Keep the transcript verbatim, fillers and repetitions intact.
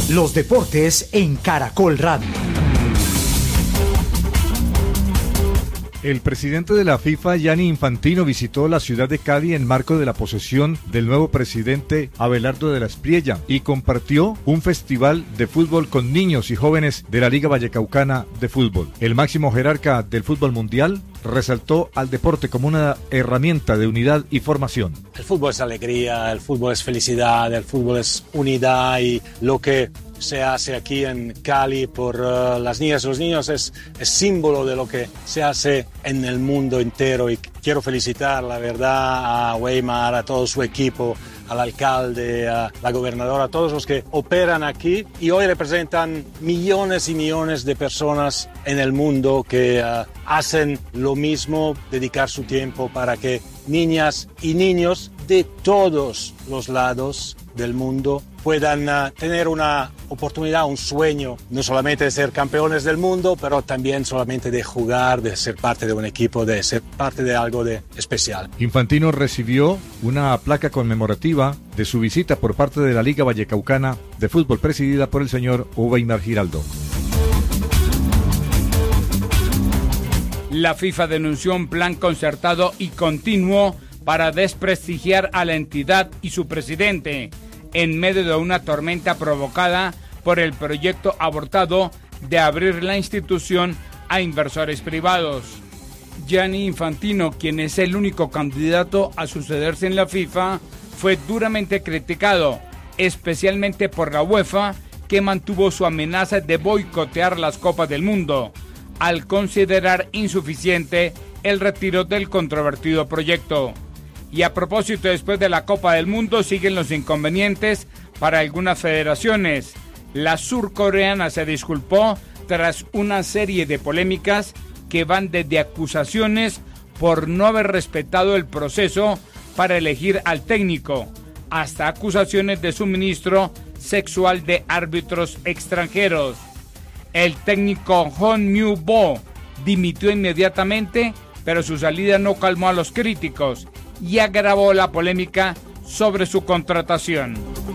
Los deportes en Caracol Radio. El presidente de la FIFA, Gianni Infantino, visitó la ciudad de Cali en marco de la posesión del nuevo presidente Abelardo de la Espriella y compartió un festival de fútbol con niños y jóvenes de la Liga Vallecaucana de Fútbol. El máximo jerarca del fútbol mundial resaltó al deporte como una herramienta de unidad y formación. El fútbol es alegría, el fútbol es felicidad, el fútbol es unidad y lo que se hace aquí en Cali por uh, las niñas y los niños es, es símbolo de lo que se hace en el mundo entero y quiero felicitar la verdad a Weimar, a todo su equipo, al alcalde, a la gobernadora, a todos los que operan aquí y hoy representan millones y millones de personas en el mundo que uh, hacen lo mismo, dedicar su tiempo para que niñas y niños de todos los lados del mundo puedan uh, tener una oportunidad, un sueño, no solamente de ser campeones del mundo, pero también solamente de jugar, de ser parte de un equipo, de ser parte de algo de especial. Infantino recibió una placa conmemorativa de su visita por parte de la Liga Vallecaucana de Fútbol presidida por el señor Weimar Giraldo. La FIFA denunció un plan concertado y continuo para desprestigiar a la entidad y su presidente en medio de una tormenta provocada por el proyecto abortado de abrir la institución a inversores privados. Gianni Infantino, quien es el único candidato a sucederse en la FIFA, fue duramente criticado, especialmente por la UEFA, que mantuvo su amenaza de boicotear las Copas del Mundo, al considerar insuficiente el retiro del controvertido proyecto. Y a propósito, después de la Copa del Mundo siguen los inconvenientes para algunas federaciones. La surcoreana se disculpó tras una serie de polémicas que van desde acusaciones por no haber respetado el proceso para elegir al técnico, hasta acusaciones de suministro sexual de árbitros extranjeros. El técnico Hong Myu-bo dimitió inmediatamente, pero su salida no calmó a los críticos y agravó la polémica sobre su contratación.